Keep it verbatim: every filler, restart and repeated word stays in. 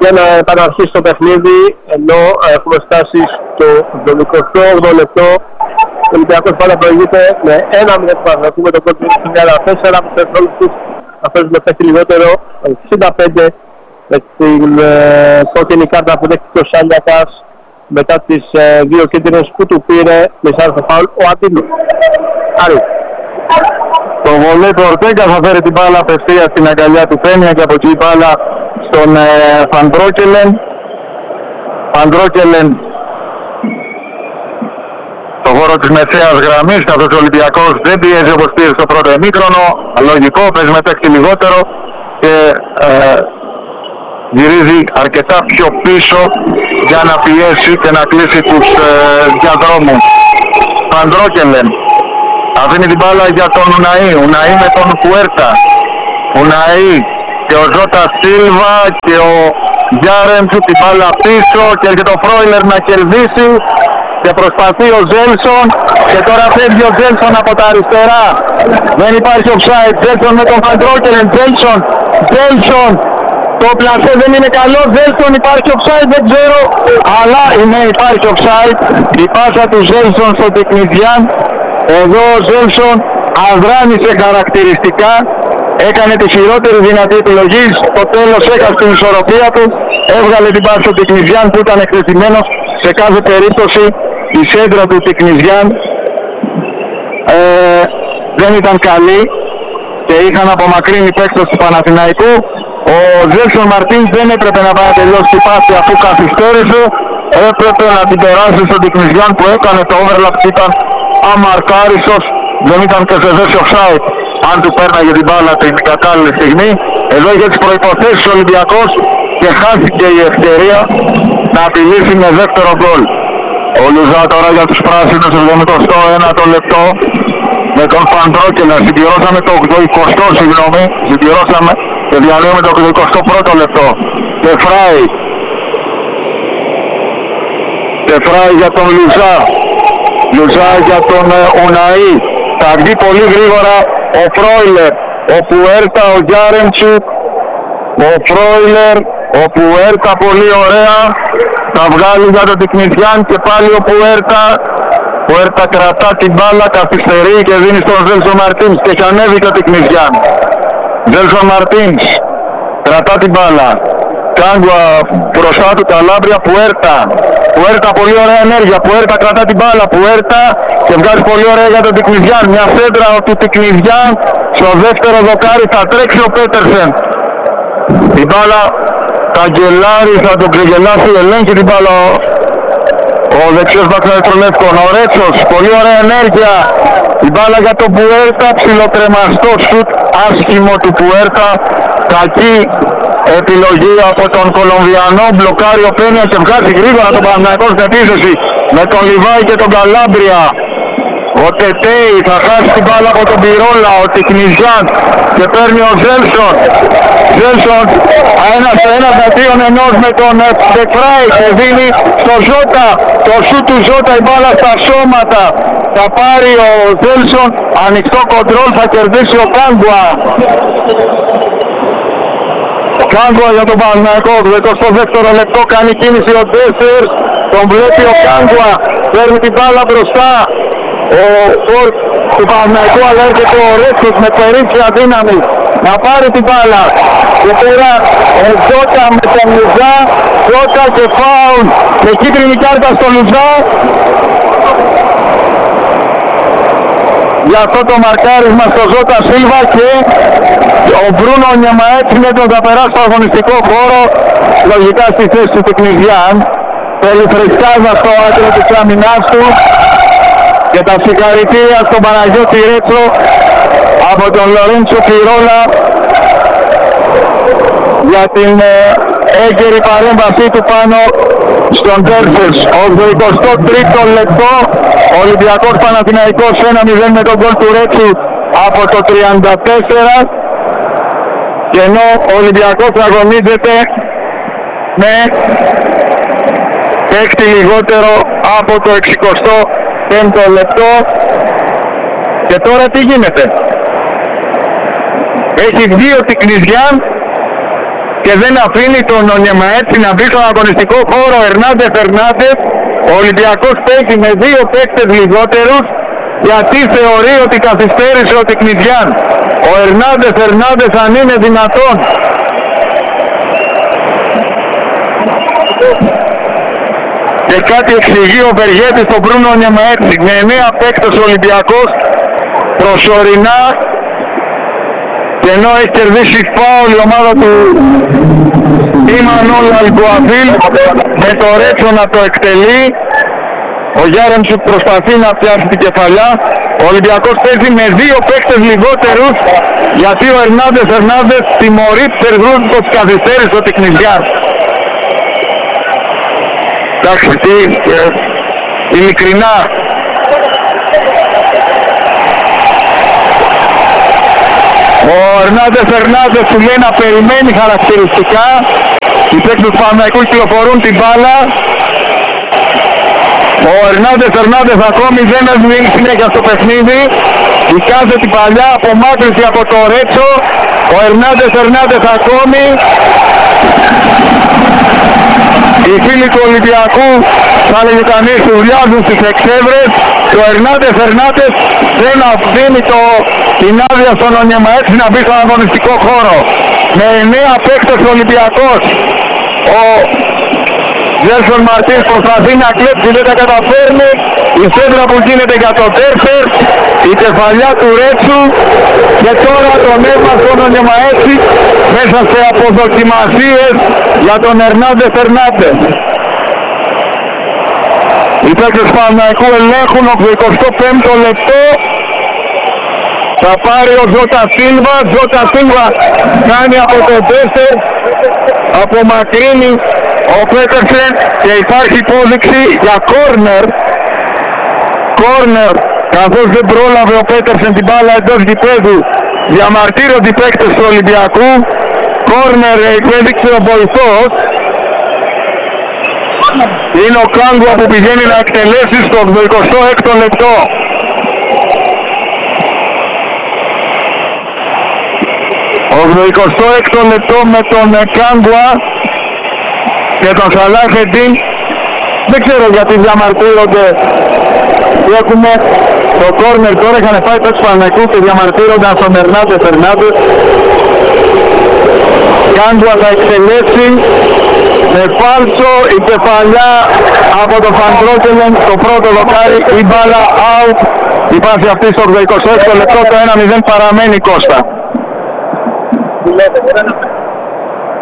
για να επαναρχίσει το παιχνίδι, ενώ έχουμε φτάσει στο εβδομηκοστό όγδοο λεπτό. Ο Ολυμπιακός πάντα προηγείται με ένα μηδέν του με τον κόντρο του τριάντα τέσσερα που σε όλους θα παίζουμε παίχτη λιγότερο, εξήντα πέντε με την ε, κόκκινη κάρτα που δέχτηκε ο Σάλιακας μετά τις ε, δύο κίτρινες που του πήρε με εισάρθο φάουλ ο Αντίνος. Άρη. Το βολέ του Ορτέγκα θα φέρει την μπάλα απευθείας στην αγκαλιά του Πένια και από εκεί η μπάλα στον ε, Φαντρόκελεν. Φαντρόκελεν στο χώρο της μεσαίας γραμμής, καθώς ο Ολυμπιακός δεν πιέζει όπως πίεζε στο πρώτο ημίχρονο. Λογικό, παίζει με παίκτη λιγότερο και ε, γυρίζει αρκετά πιο πίσω για να πιέσει και να κλείσει τους ε, διαδρόμους. Φαντρόκελεν αφήνει την μπάλα για τον Ουναή, Ουναή με τον Κουέρτα, Ουναή και ο Ζώτα Σίλβα και ο Γιάρεμτσου την μπάλα πίσω και έρχεται ο Φρόιλερ να κερδίσει και προσπαθεί ο Ζέλσον και τώρα φεύγει ο Ζέλσον από τα αριστερά. Δεν υπάρχει offside, Ζέλσον με τον Φαντρόκελεν, Ζέλσον, Ζέλσον, το πλασέ δεν είναι καλό, Ζέλσον υπάρχει offside, δεν ξέρω, αλλά ναι, υπάρχει offside, η πάσα του Ζέλσον στο Τεκνιδιάν. Εδώ ο Ζέλσον αδράνησε χαρακτηριστικά, έκανε τη χειρότερη δυνατή επιλογή, στο τέλος έχασε την ισορροπία του, έβγαλε την πάση του Τεκνιδιάν που ήταν εκτεθειμένος. Σε κάθε περίπτωση η σέντρα του Τεκνιδιάν ε, δεν ήταν καλή και είχαν απομακρύνει παίκτες του Παναθηναϊκού. Ο Ζέλσον Μαρτίν δεν έπρεπε να πάει να τελειώσει την πάση αφού καθυστέρησε, έπρεπε να την περάσει στον Τεκνιδιάν που έκανε το overlap και ήταν αμαρκάριστος, δεν ήταν και σε θέση offside αν του πέρναγε την μπάλα την κατάλληλη στιγμή. Εδώ είχε τις προϋποθέσεις ο Ολυμπιακός και χάθηκε η ευκαιρία να απειλήσει με δεύτερο γκολ. Ο Λουζά τώρα για τους πράσινους στο εβδομηκοστό ένατο λεπτό με τον Φαντρόκελεν. Συμπληρώσαμε το ογδοηκοστό, συγγνώμη, συμπληρώσαμε και διαλύουμε το ογδοηκοστό πρώτο λεπτό. Τεφράι. Τεφράι για τον Λουζά. Λουζά για τον ε, Ουναή. Θα βγει πολύ γρήγορα ο Φρόιλερ, ο Πουέρτα, ο Γιάρεμτσουκ, ο Φρόιλερ, ο Πουέρτα πολύ ωραία. Θα βγάλει για τον Τεκνιδιάν και πάλι ο Πουέρτα. Πουέρτα κρατά την μπάλα, καθυστερεί και δίνει στον Ζέλσον Μαρτίνς και έχει ανέβει και ο Τεκνιδιάν. Ζέλσον Μαρτίνς κρατά την μπάλα. Κάγκουα μπροστά του Καλάμπρια, Πουέρτα. Πουέρτα πολύ ωραία ενέργεια, Πουέρτα κρατά την μπάλα, Πουέρτα και βγάζει πολύ ωραία για τον Τεκνιδιάν. Μια σέντρα του Τεκνιδιάν στο δεύτερο δοκάρι, θα τρέξει ο Πέτερσεν. Την μπάλα Καγκελάρη θα τον ξεγελάσει, ελέγχει την μπάλα ο δεξιός Βαξαριστρολεύκον. Ο Ρέτσος, πολύ ωραία ενέργεια. Η μπάλα για τον Πουέρτα, ψιλοκρεμαστό σουτ άσχημο του Πουέρτα. Κακή επιλογή από τον Κολομβιανό, μπλοκάρει ο Πένια και βγάζει γρήγορα τον Παναθηναϊκό στην επίθεση με τον Λιβάη και τον Καλάμπρια. Ο Τετέι θα χάσει την μπάλα από τον Πυρόλα, ο Τεκνιδιάν και παίρνει ο Ζέλσον. Ζέλσον ένας ένας αντίον ενός με τον Τεφράι και δίνει στο Ζώτα. Το σου του Ζώτα, η μπάλα στα σώματα. Θα πάρει ο Ζέλσον, ανοιχτό κοντρόλ, θα κερδίσει ο Κάγκουα. Κάγκουα για τον Παναθηναϊκό, στο δεύτερο λεπτό κάνει κίνηση ο Ντέσσερς, τον βλέπει ο Κάγκουα, παίρνει την μπάλα μπροστά. Ο Φόρτ του Παναθηναϊκού, αλλά έρχεται ο Ρέτσος με περίφια δύναμη να πάρει την μπάλα. Και τώρα ο Ζώτα με τον Λουζά, Ζώτα και φάουλ με κίτρινη κάρτα στο Λουζά. Για αυτό το μαρκάρισμα στο Ζώτα Σίλβα και ο Μπρούνο Νιαμαέτσινετον θα περάσει στο αγωνιστικό χώρο, λογικά στη θέση του Τεκνιδιάν. Θέλει φρεσκάζα στο άκρο της άμυνάς του. Και τα συγχαρητήρια στον Παναγιώτη Ρέτσο από τον Λορέντσο Πυρόλα για την ε, έγκαιρη παρέμβασή του πάνω στον Τέρσες. ογδοηκοστό τρίτο λεπτό, ο Ολυμπιακός Παναθηναϊκός ένα μηδέν με τον γκολ του Ρέτσου από το τριάντα τέσσερα, και ενώ ο Ολυμπιακός αγωνίζεται με παίκτη λιγότερο από το εξηκοστό πέμπτο λεπτό. Και τώρα τι γίνεται? Έχει βγει ο Τεκνιδιάν και δεν αφήνει τον Ονιεμαέτσι να μπει στον αγωνιστικό χώρο. Ερνάντες Ερνάντες, ο Ολυμπιακός παίζει με δύο παίκτες λιγότερους γιατί θεωρεί ότι καθυστέρησε ο Τικνιδιάν. Ο Ερνάντες Ερνάντες, αν είναι δυνατόν, και κάτι εξηγεί ο Βεργέτης στον Μπρούνο Ονιεμαέτσι. Με εννέα παίκτες Ολυμπιακός προσωρινά, και ενώ έχει κερδίσει φάουλ η ομάδα του Ιμανόλ Αλγκουαβίλ, με το Ρέτσο να το εκτελεί, ο Γιάρεμτσουκ προσπαθεί να πιάσει την κεφαλιά. Ο Ολυμπιακός παίζει με δύο παίκτες λιγότερους γιατί ο Ερνάντες Ερνάντες τιμωρεί τους πως καθυστέρησε ο Τικνιδιάν. Εντάξει, τι, ε, ειλικρινά, ο Ερνάντες Ερνάντες του λέει να περιμένει χαρακτηριστικά. Οι παίκτες του Παναθηναϊκού κυκλοφορούν την μπάλα. Ο Ερνάντες Ερνάντες ακόμη δεν έχει συνέχεια στο παιχνίδι. Δικάζει την παλιά απομάκρυνση από το Ρέτσο. Ο Ερνάντες Ερνάντες ακόμη. Οι φίλοι του Ολυμπιακού, θα λέγει κανείς, δουλειάζουν στις εξέδρες και ο Ερνάντες Ερνάντες δεν αφήνει το, την άδεια στον Ονιεμαέτσι να μπει στον αγωνιστικό χώρο. Με εννέα παίκτες Ολυμπιακός, ο Γέρσον Μαρτίνς προσπαθεί να κλέψει, δεν τα καταφέρνει. Η σέντρα που γίνεται για το Τέρφερ, η κεφαλιά του Ρέτσου, και τώρα τον έβαλε στον Ονιεμαέτσι μέσα σε αποδοκιμασίες για τον Ερνάντες Ερνάντες. Οι παίκτες του Παναθηναϊκού ελέγχουν το εικοστό πέμπτο λεπτό. Θα πάρει ο Ζώτα Σίλβα. Ζώτα Σίλβα κάνει από το Τέρφερ, απομακρύνει ο Πέτερσεν και υπάρχει υπόδειξη για κόρνερ. Κόρνερ, καθώς δεν πρόλαβε ο Πέτερσεν την μπάλα εντός γηπέδου, διαμαρτύρονται οι παίκτες του Ολυμπιακού. Κόρνερ υπέδειξε ο βοηθός. Είναι ο Κάγκουα που πηγαίνει να εκτελέσει στο εικοστό έκτο λεπτό. εικοστό έκτο λεπτό με τον Κάγκουα και τον Σαλάχεντιν. Δεν ξέρω γιατί διαμαρτύρονται. Έχουμε το κόρνερ τώρα, είχαν πάει το Παναθηναϊκού και διαμαρτύρονταν στον Ερνάντες Ερνάντες. Κάγκουα θα εξελέξει με φάλσο, η κεφαλιά από τον Φαντρόκελεν, το πρώτο δοκάρι, η μπάλα out. Η πάση αυτή στο εικοστό έκτο λεπτό, το ένα μηδέν παραμένει, Κώστα.